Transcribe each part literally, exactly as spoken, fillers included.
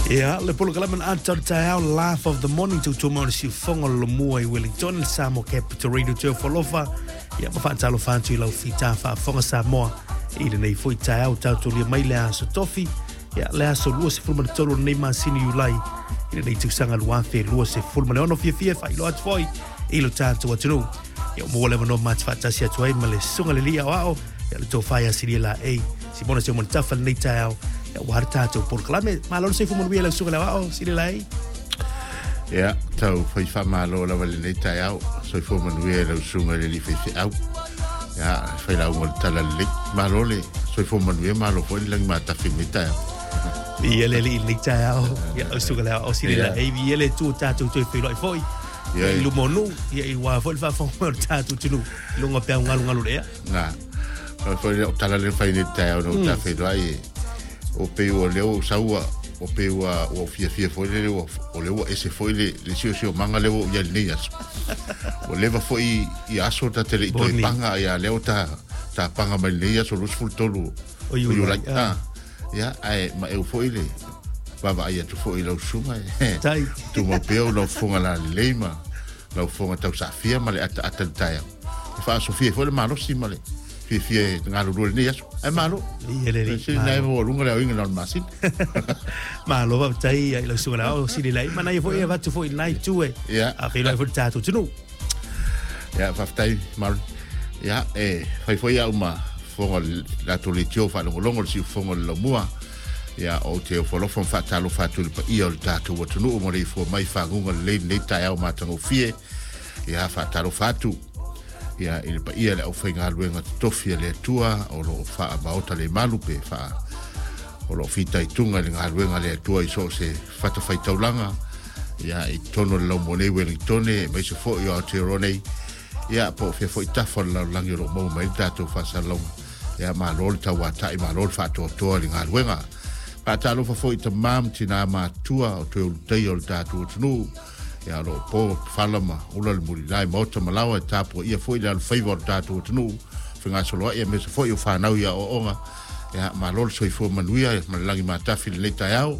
Yeah, le polo kalaman antar tau laugh of the morning to tomorrow si fonga lo mua I Wellington le Samoa Capital Radio Joe Folofa. Ya ma fa talo fa tu lau fita fa fonga Samoa. I le nei foi tau tau to le mai le aso tofi. Ya le aso lua se fulma tolo nei ma sini ulai. I le nei tu sanga lua fe lua se fulma le ono fia fia fa ilo at foi. I lo tanto atunu. Ya mo le no match fa tasia tuai ma le sunga le lia wao. Ya le to fa ya siri la e. Si bona se mo tafa nei tau. Ya warta to por clame malo se fumo bien la suga la o si le lai ya tau foi fa malo la valene tau so fumo bien la suga le li fe au ya foi la un tala le malo le so fumo bien malo foi la mata finita y ele li li tau ya suga la o si le lai vi ele tu ta tu tu foi foi ya lu monu ya I wa foi fa fumo ta tu tu lu ngope un ngalu ngalu ya na foi tala le finita no ta fe dai o pe o leo saua o pe o o fia fia foi le o o leo ese foi le le sio sio manga leo ya nias o leva foi I aso ta tele to panga ya leo ta ta panga mai le so los fultolu o you like ah ya ai ma eu foi le baba ia tu foi lo suma tai tu mo pe o lo fonga la leima lo fonga ta safia ma le ata ata tai fa sofia foi le malo si male fie fie ngalo ro ni aso ai malo ele le si nai vo lunga le inga non masin malo va tai ai lo suga o si le lai ma nai foi va tu foi nai tu e a fe lo foi ta tu tu ya fa tai mal ya e foi foi a uma fonga la tolitio fa lo longo si fonga lo mua ya o te fo lo fon fa ta lo fa tu pa I o ta tu tu no mo le fo mai fa gunga le nei tai au ma tango fie ya fa ta lo fa tu ya il pa ia le o fenga luenga tofia le tua o lo fa baota le malupe fa o lo fita I tunga le ngaluenga le tua I so se fata fai taulanga ya I tono le mone Wellington mai se fo yo te rone ya po fe fo tafa la langi lo mo mai dato fa salong ya ma lol ta wata I ma lol fa to to le ngaluenga fa ta lo fa fo ta mam tina ma tua o te te o dato tnu ya lo po falama ula le muri lai mota malawa tapo ia foi le favor dato tnu finga solo ia me foi o fa nau ya o onga ya malol so fo manuia malangi mata fil le tayao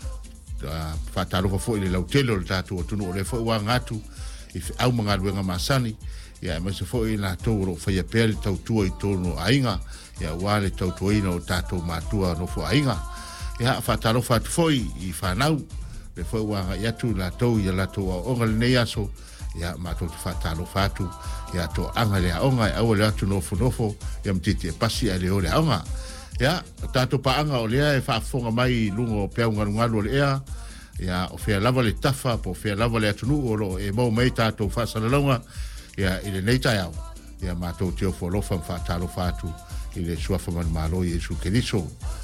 fa talo fo le lautelo dato tnu le fo wa ngatu if au manga luenga masani ya me se foi na to ro fa ya pel tau tu I tono ainga ya wale tau tu ino dato matua no fo ainga ya fa talo fa foi I fa nau le foi wa ya tu la to ya la to o ngal ne yaso ya ma to fa ta lo fatu ya to anga le onga au le atu no fu no fo ya mtiti pasi ale ole anga ya ta to pa anga ole e fa fonga mai lungo pe un ngalu le ya ya o fe lava le tafa po fe lava le atu no o e mo mai ta to fa sala longa ya ile nei ta ya ya ma to tio fo lo fa fa ta lo fatu ile sua fa man malo yesu keriso